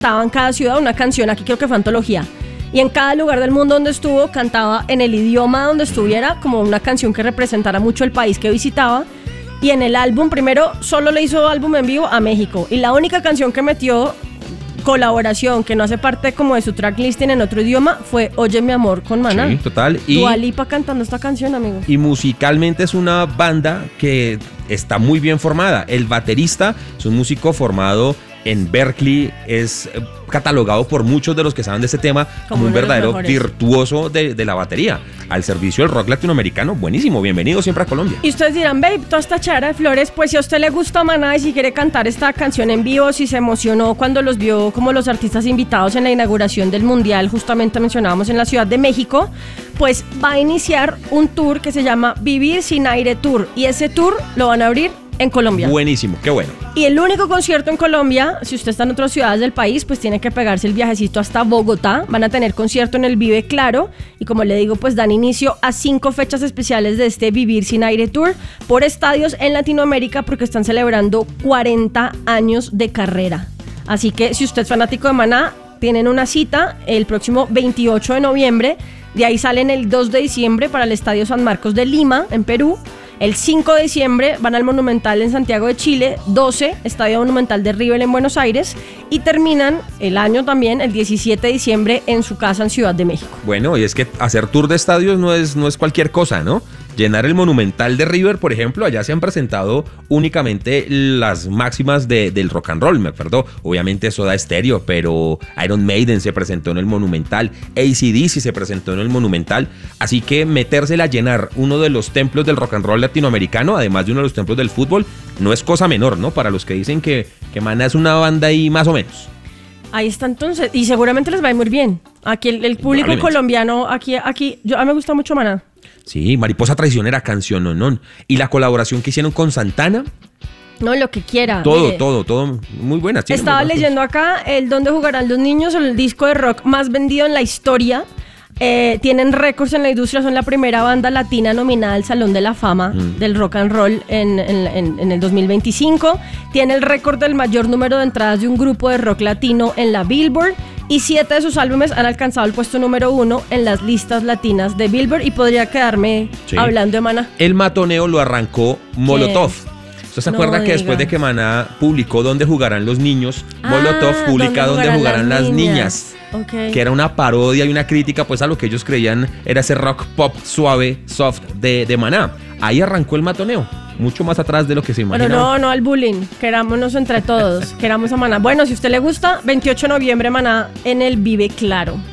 cantaba en cada ciudad una canción, aquí creo que fue antología. Y en cada lugar del mundo donde estuvo, cantaba en el idioma donde estuviera, como una canción que representara mucho el país que visitaba. Y en el álbum, primero, solo le hizo álbum en vivo a México. Y la única canción que metió colaboración, que no hace parte como de su tracklisting en otro idioma, fue Oye mi amor con Maná. Sí, total. Dua Lipa cantando esta canción, amigo. Y musicalmente es una banda que está muy bien formada. El baterista es un músico formado en Berkeley, es catalogado por muchos de los que saben de este tema como un verdadero virtuoso de la batería, al servicio del rock latinoamericano. Buenísimo, bienvenido siempre a Colombia. Y ustedes dirán, babe, toda esta chara de flores, pues si a usted le gusta Maná y si quiere cantar esta canción en vivo, si se emocionó cuando los vio como los artistas invitados en la inauguración del Mundial, justamente mencionábamos en la Ciudad de México, pues va a iniciar un tour que se llama Vivir Sin Aire Tour, y ese tour lo van a abrir en Colombia. Buenísimo, qué bueno. Y el único concierto en Colombia, si usted está en otras ciudades del país, pues tiene que pegarse el viajecito hasta Bogotá. Van a tener concierto en el Vive Claro y, como le digo, pues dan inicio a 5 fechas especiales de este Vivir Sin Aire Tour por estadios en Latinoamérica, porque están celebrando 40 años de carrera. Así que si usted es fanático de Maná, tienen una cita el próximo 28 de noviembre. De ahí salen el 2 de diciembre para el Estadio San Marcos de Lima, en Perú. El 5 de diciembre van al Monumental en Santiago de Chile, 12, Estadio Monumental de River en Buenos Aires, y terminan el año también el 17 de diciembre en su casa en Ciudad de México. Bueno, y es que hacer tour de estadios no es cualquier cosa, ¿no? Llenar el Monumental de River, por ejemplo, allá se han presentado únicamente las máximas del rock and roll, me acuerdo, obviamente Soda Stereo, pero Iron Maiden se presentó en el Monumental, AC/DC se presentó en el Monumental, así que metérsela a llenar uno de los templos del rock and roll latinoamericano, además de uno de los templos del fútbol, no es cosa menor, ¿no? Para los que dicen que Maná es una banda ahí más o menos. Ahí está entonces, y seguramente les va a ir muy bien. Aquí el público colombiano, a mí me gusta mucho Maná. Sí, Mariposa Traicionera, canción, no. Y la colaboración que hicieron con Santana. No, lo que quiera. Todo, muy buena. Estaba leyendo acá el Dónde Jugarán los Niños, el disco de rock más vendido en la historia. Tienen récords en la industria, son la primera banda latina nominada al Salón de la Fama del rock and roll en el 2025. Tiene el récord del mayor número de entradas de un grupo de rock latino en la Billboard. Y 7 de sus álbumes han alcanzado el puesto número 1 en las listas latinas de Billboard. Y podría quedarme hablando de Maná. El matoneo lo arrancó Molotov. ¿Usted se acuerda que después de que Maná publicó Dónde Jugarán los Niños, Molotov publica Dónde Jugarán las Niñas? Okay. Que era una parodia y una crítica pues a lo que ellos creían era ese rock pop suave, soft de Maná. Ahí arrancó el matoneo, mucho más atrás de lo que se imaginaba. Bueno, no al bullying, querámonos entre todos, queramos a Maná. Bueno, si a usted le gusta, 28 de noviembre Maná en el Vive Claro.